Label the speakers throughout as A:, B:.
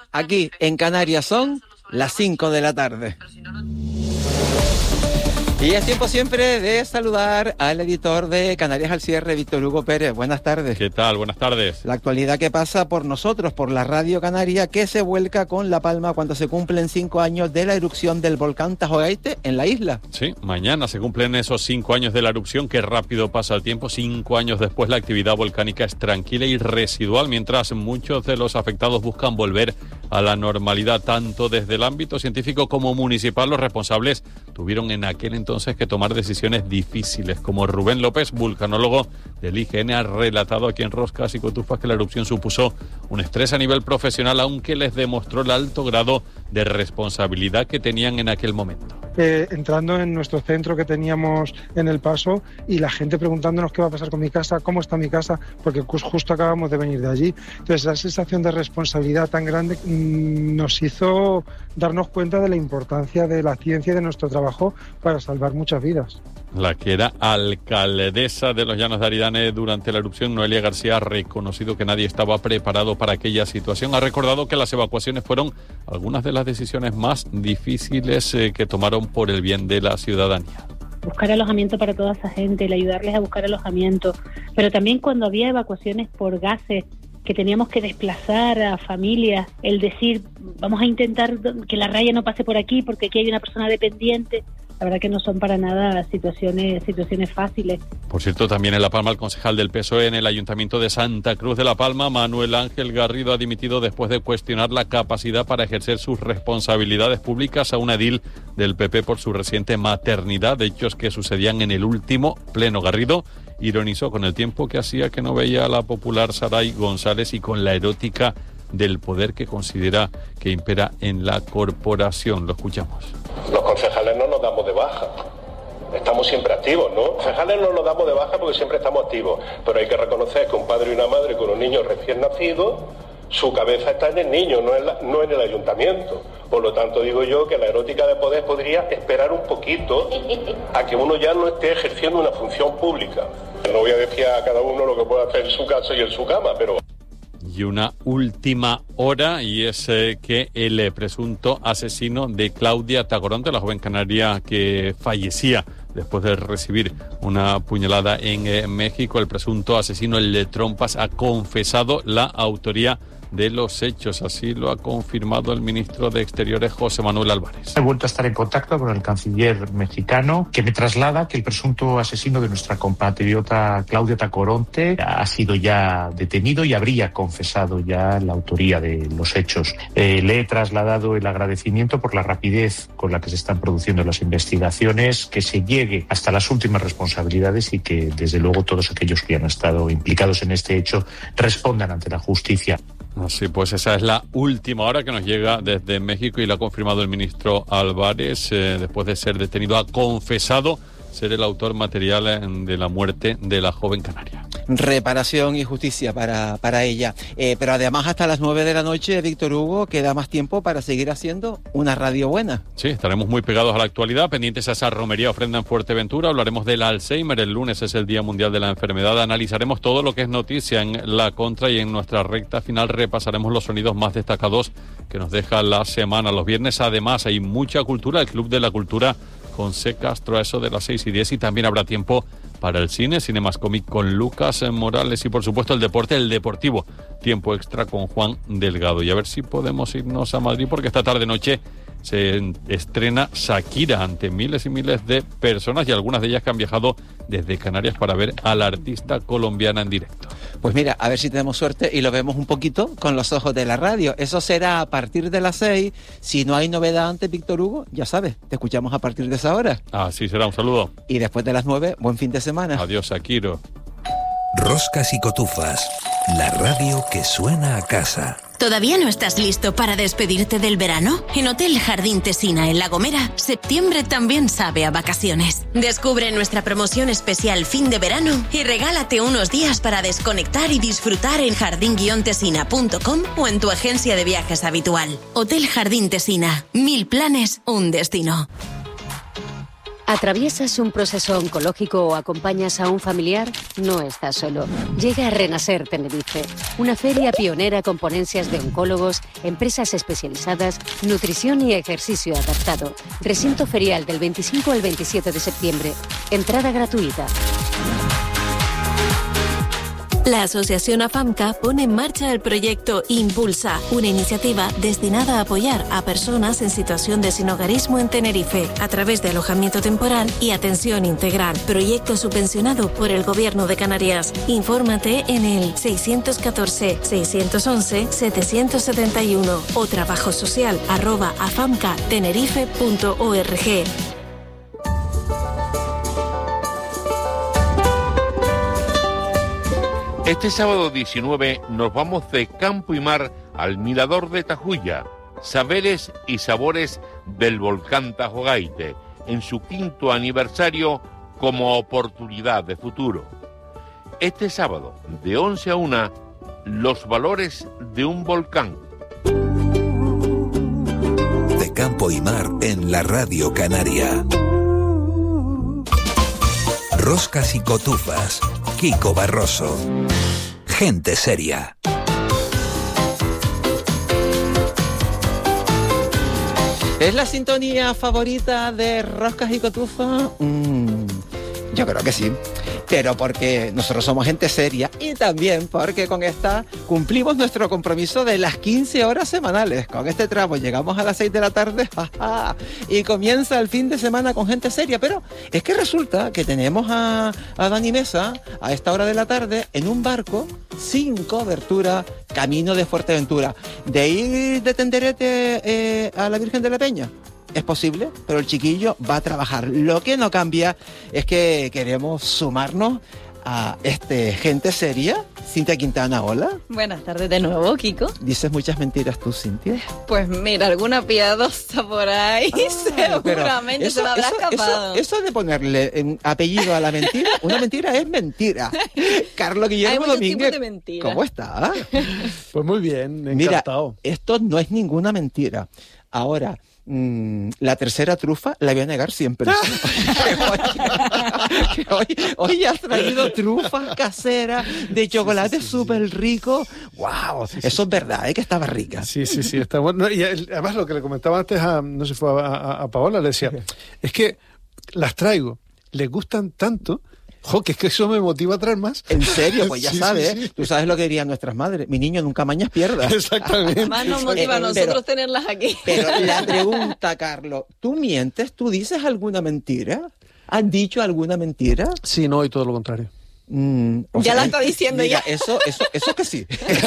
A: aquí en Canarias son las 5 de la tarde. Y es tiempo siempre de saludar al editor de Canarias al Cierre, Víctor Hugo Pérez. Buenas tardes.
B: ¿Qué tal? Buenas tardes.
A: La actualidad que pasa por nosotros, por la Radio Canaria, que se vuelca con La Palma cuando se cumplen 5 años de la erupción del volcán Tajo Gaite en la isla.
B: Sí, mañana se cumplen esos 5 años de la erupción. Qué rápido pasa el tiempo. 5 años después la actividad volcánica es tranquila y residual, mientras muchos de los afectados buscan volver a la normalidad, tanto desde el ámbito científico como municipal. Los responsables tuvieron en aquel entonces que tomar decisiones difíciles, como Rubén López, vulcanólogo del IGN, ha relatado aquí en Roscas y Cotufas que la erupción supuso un estrés a nivel profesional, aunque les demostró el alto grado de responsabilidad que tenían en aquel momento.
C: Entrando en nuestro centro que teníamos en El Paso y la gente preguntándonos qué va a pasar con mi casa, cómo está mi casa, porque justo acabamos de venir de allí. Entonces, esa sensación de responsabilidad tan grande nos hizo darnos cuenta de la importancia de la ciencia y de nuestro trabajo para salvar muchas vidas.
B: La que era alcaldesa de los Llanos de Aridane durante la erupción, Noelia García, ha reconocido que nadie estaba preparado para aquella situación. Ha recordado que las evacuaciones fueron algunas de las decisiones más difíciles que tomaron por el bien de la ciudadanía.
D: Buscar alojamiento para toda esa gente, el ayudarles a buscar alojamiento, pero también cuando había evacuaciones por gases, que teníamos que desplazar a familias, el decir, vamos a intentar que la raya no pase por aquí porque aquí hay una persona dependiente. La verdad que no son para nada situaciones fáciles.
B: Por cierto, también en La Palma, el concejal del PSOE en el Ayuntamiento de Santa Cruz de La Palma, Manuel Ángel Garrido, ha dimitido después de cuestionar la capacidad para ejercer sus responsabilidades públicas a un edil del PP por su reciente maternidad, hechos que sucedían en el último pleno. Garrido ironizó con el tiempo que hacía que no veía a la popular Saray González y con la erótica del poder que considera que impera en la corporación. Lo escuchamos.
E: Los concejales no nos damos de baja, estamos siempre activos, ¿no? Los concejales no nos damos de baja porque siempre estamos activos, pero hay que reconocer que un padre y una madre con un niño recién nacido, su cabeza está en el niño, no en el ayuntamiento. Por lo tanto, digo yo que la erótica de poder podría esperar un poquito a que uno ya no esté ejerciendo una función pública. No voy a decir a cada uno lo que puede hacer en su casa y en su cama, pero...
B: Y una última hora, y es que el presunto asesino de Claudia Tacoronte, la joven canaria que fallecía después de recibir una puñalada en México, el presunto asesino, el de Trompas, ha confesado la autoría de los hechos. Así lo ha confirmado el ministro de Exteriores, José Manuel Álvarez.
F: He vuelto a estar en contacto con el canciller mexicano, que me traslada que el presunto asesino de nuestra compatriota Claudia Tacoronte ha sido ya detenido y habría confesado ya la autoría de los hechos. Le he trasladado el agradecimiento por la rapidez con la que se están produciendo las investigaciones, que se llegue hasta las últimas responsabilidades y que, desde luego, todos aquellos que han estado implicados en este hecho respondan ante la justicia.
B: Así pues, esa es la última hora que nos llega desde México y la ha confirmado el ministro Álvarez. Después de ser detenido, ha confesado ser el autor material de la muerte de la joven canaria.
A: Reparación y justicia para ella. Pero además, hasta las 9 de la noche, Víctor Hugo, queda más tiempo para seguir haciendo una radio buena.
B: Sí, estaremos muy pegados a la actualidad, pendientes a esa romería ofrenda en Fuerteventura. Hablaremos del Alzheimer. El lunes es el Día Mundial de la Enfermedad. Analizaremos todo lo que es noticia en La Contra y en nuestra recta final repasaremos los sonidos más destacados que nos deja la semana. Los viernes, además, hay mucha cultura. El Club de la Cultura con C. Castro a eso de las 6:10, y también habrá tiempo para el cine, Cinemascomic con Lucas Morales y, por supuesto, el deporte, el deportivo. Tiempo extra con Juan Delgado. Y a ver si podemos irnos a Madrid, porque esta tarde-noche se estrena Shakira ante miles y miles de personas, y algunas de ellas que han viajado desde Canarias para ver a la artista colombiana en directo.
A: Pues mira, a ver si tenemos suerte y lo vemos un poquito con los ojos de la radio. Eso será a partir de las 6. Si no hay novedad antes, Víctor Hugo, ya sabes, te escuchamos a partir de esa hora.
B: Así será, un saludo.
A: Y después de las 9, buen fin de semana.
B: Adiós, Shakiro.
G: Roscas y Cotufas, la radio que suena a casa.
H: ¿Todavía no estás listo para despedirte del verano? En Hotel Jardín Tesina, en La Gomera, septiembre también sabe a vacaciones. Descubre nuestra promoción especial fin de verano y regálate unos días para desconectar y disfrutar en jardin-tesina.com o en tu agencia de viajes habitual. Hotel Jardín Tesina, 1000 planes, un destino.
I: ¿Atraviesas un proceso oncológico o acompañas a un familiar? No estás solo. Llega a Renacer Tenerife, una feria pionera con ponencias de oncólogos, empresas especializadas, nutrición y ejercicio adaptado. Recinto ferial del 25 al 27 de septiembre. Entrada gratuita.
H: La Asociación AFAMCA pone en marcha el proyecto Impulsa, una iniciativa destinada a apoyar a personas en situación de sinhogarismo en Tenerife a través de alojamiento temporal y atención integral. Proyecto subvencionado por el Gobierno de Canarias. Infórmate en el 614-611-771 o trabajosocial@afamcatenerife.org.
J: Este sábado 19 nos vamos de campo y mar al Mirador de Tajuya, saberes y sabores del volcán Tajogaite, en su 5º aniversario como oportunidad de futuro. Este sábado, de 11 a 1, los valores de un volcán.
G: De campo y mar en la Radio Canaria. Roscas y cotufas. Kiko Barroso. Gente seria.
A: ¿Es la sintonía favorita de Roscas y Cotufas? Yo creo que sí. Pero porque nosotros somos gente seria y también porque con esta cumplimos nuestro compromiso de las 15 horas semanales. Con este tramo llegamos a las 6 de la tarde y comienza el fin de semana con gente seria. Pero es que resulta que tenemos a Dani Mesa a esta hora de la tarde en un barco sin cobertura, camino de Fuerteventura. De ir de Tenderete a la Virgen de la Peña. Es posible, pero el chiquillo va a trabajar. Lo que no cambia es que queremos sumarnos a gente seria. Cintia Quintana, hola.
K: Buenas tardes de nuevo, Kiko.
A: ¿Dices muchas mentiras tú, Cintia?
K: Pues mira, alguna piadosa por ahí seguramente se me habrá escapado.
A: Eso de ponerle apellido a la mentira, una mentira es mentira. Carlos Guillermo Domínguez, ¿cómo está?
L: Pues muy bien, encantado.
A: Mira, esto no es ninguna mentira. Ahora, la tercera trufa la voy a negar siempre. Hoy has traído trufas caseras de chocolate súper rico. ¡Wow! Eso es verdad, que estaba rica.
L: Sí, está bueno. Y además lo que le comentaba antes no sé, fue a Paola, le decía, es que las traigo, les gustan tanto. Que es que eso me motiva a traer más.
A: ¿En serio? Pues ya sabes, sí. Tú sabes lo que dirían nuestras madres. Mi niño, nunca mañas pierdas.
L: Exactamente.
K: Más nos motiva a nosotros tenerlas aquí.
A: Pero la pregunta, Carlos, ¿tú mientes? ¿Tú dices alguna mentira? ¿Has dicho alguna mentira?
L: Sí, no, y todo lo contrario.
K: Ya la está diciendo
A: mira,
K: ya.
A: Eso que sí.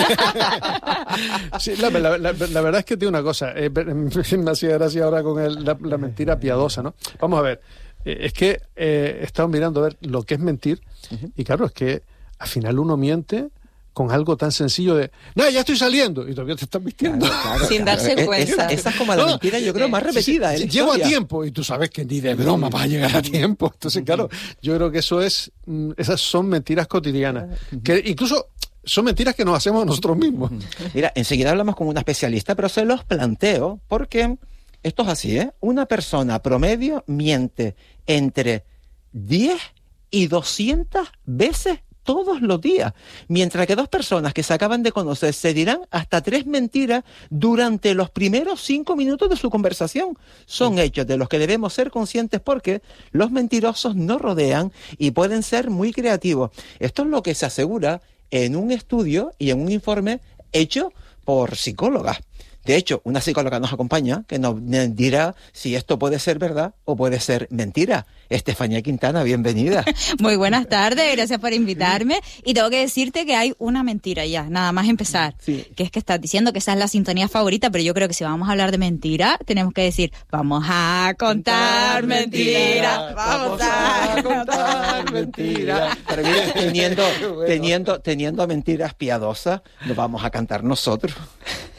L: Sí, la verdad es que tiene una cosa. Me hacía gracia ahora con la mentira piadosa, ¿no? Vamos a ver. Es que he estado mirando a ver lo que es mentir, y claro, es que al final uno miente con algo tan sencillo de ¡no, ya estoy saliendo! Y todavía te estás mintiendo.
A: Claro.
K: Sin darse cuenta.
A: Esa es como la mentira, yo creo, más repetida.
L: Sí, llego a tiempo, y tú sabes que ni de broma vas a llegar a tiempo. Entonces, claro, yo creo que esas son mentiras cotidianas. Que incluso son mentiras que nos hacemos nosotros mismos.
A: Mira, enseguida hablamos con una especialista, pero se los planteo porque esto es así, ¿eh? Una persona promedio miente entre 10 y 200 veces todos los días, mientras que dos personas que se acaban de conocer se dirán hasta 3 mentiras durante los primeros 5 minutos de su conversación. Son hechos de los que debemos ser conscientes porque los mentirosos nos rodean y pueden ser muy creativos. Esto es lo que se asegura en un estudio y en un informe hecho por psicólogas. De hecho, una psicóloga nos acompaña que nos dirá si esto puede ser verdad o puede ser mentira. Estefanía Quintana, bienvenida.
M: Muy buenas tardes, gracias por invitarme. Y tengo que decirte que hay una mentira ya, nada más empezar. Sí. Que es que estás diciendo que esa es la sintonía favorita, pero yo creo que si vamos a hablar de mentira, tenemos que decir, vamos a contar mentiras, vamos a contar mentiras.
A: Pero mira, teniendo mentiras piadosas, nos vamos a cantar nosotros.